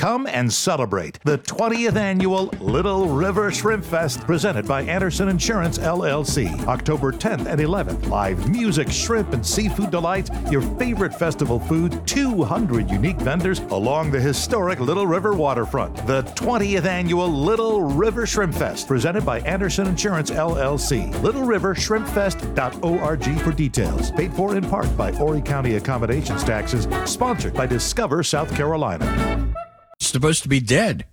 Come and celebrate the 20th annual Little River Shrimp Fest presented by Anderson Insurance, LLC. October 10th and 11th. Live music, shrimp, and seafood delights, your favorite festival food, 200 unique vendors along the historic Little River waterfront. The 20th annual Little River Shrimp Fest presented by Anderson Insurance, LLC. LittleRiverShrimpFest.org for details. Paid for in part by Horry County Accommodations Taxes. Sponsored by Discover South Carolina. Supposed to be dead.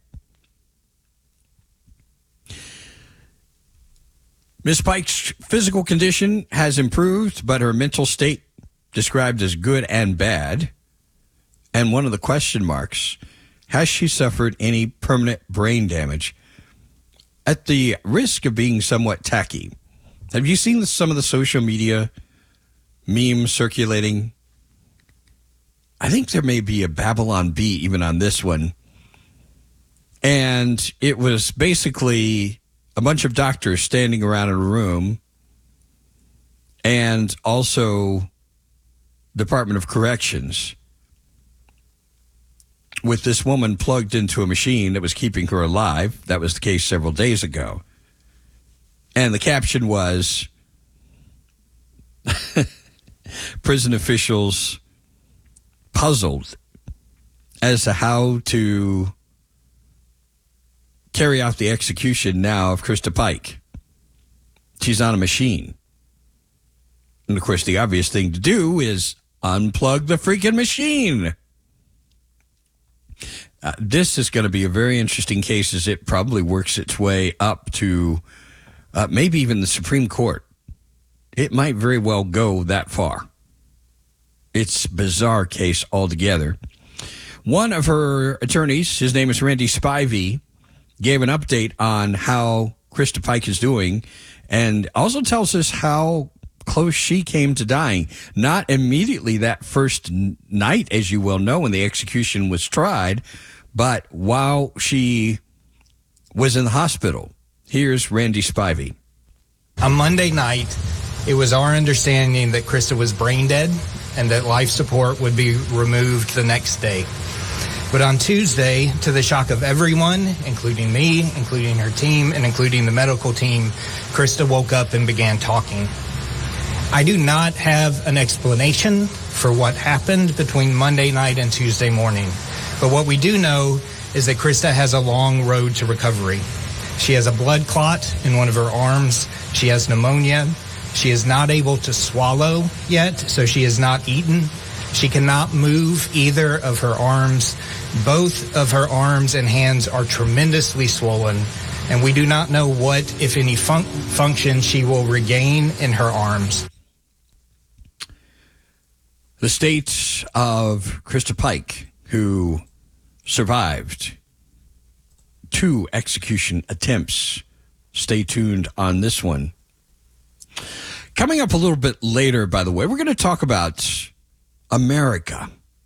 Miss Pike's physical condition has improved, but her mental state described as good and bad. And one of the question marks, has she suffered any permanent brain damage? At the risk of being somewhat tacky, have you seen some of the social media memes circulating? I think there may be a Babylon Bee even on this one. And it was basically a bunch of doctors standing around in a room and also Department of Corrections with this woman plugged into a machine that was keeping her alive. That was the case several days ago. And the caption was, prison officials puzzled as to how to carry out the execution now of Krista Pike. She's on a machine. And of course, the obvious thing to do is unplug the freaking machine. This is going to be a very interesting case as it probably works its way up to maybe even the Supreme Court. It might very well go that far. It's a bizarre case altogether. One of her attorneys, his name is Randy Spivey, gave an update on how Krista Pike is doing and also tells us how close she came to dying. Not immediately that first night, as you well know, when the execution was tried, but while she was in the hospital. Here's Randy Spivey. On Monday night, it was our understanding that Krista was brain dead and that life support would be removed the next day. But on Tuesday, to the shock of everyone, including me, including her team, and including the medical team, Krista woke up and began talking. I do not have an explanation for what happened between Monday night and Tuesday morning. But what we do know is that Krista has a long road to recovery. She has a blood clot in one of her arms. She has pneumonia. She is not able to swallow yet, so she has not eaten. She cannot move either of her arms. Both of her arms and hands are tremendously swollen, and we do not know what, if any, function she will regain in her arms. The state of Krista Pike, who survived 2 execution attempts. Stay tuned on this one. Coming up a little bit later, by the way, we're going to talk about America.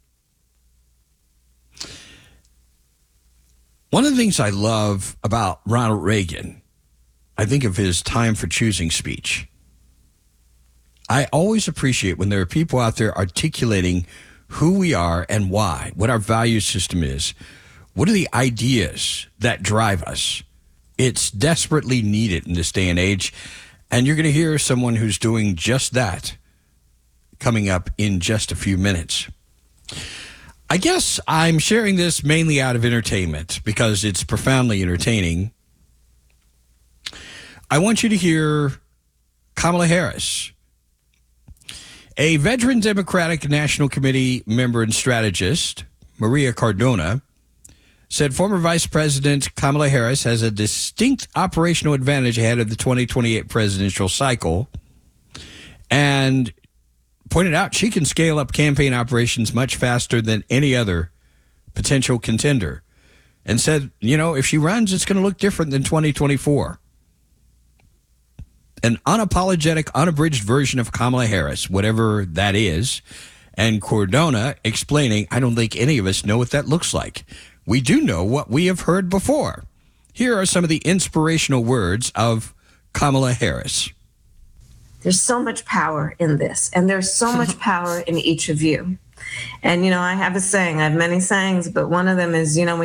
One of the things I love about Ronald Reagan, I think of his time for choosing speech. I always appreciate when there are people out there articulating who we are and why, what our value system is. What are the ideas that drive us? It's desperately needed in this day and age. And you're going to hear someone who's doing just that coming up in just a few minutes. I guess I'm sharing this mainly out of entertainment because it's profoundly entertaining. I want you to hear Kamala Harris, a veteran Democratic National Committee member and strategist, Maria Cardona, said former Vice President Kamala Harris has a distinct operational advantage ahead of the 2028 presidential cycle and pointed out she can scale up campaign operations much faster than any other potential contender and said, you know, if she runs, it's going to look different than 2024. An unapologetic, unabridged version of Kamala Harris, whatever that is, and Cardona explaining, I don't think any of us know what that looks like. We do know what we have heard before. Here are some of the inspirational words of Kamala Harris. There's so much power in this, and there's so much power in each of you. And, you know, I have a saying, I have many sayings, but one of them is, you know,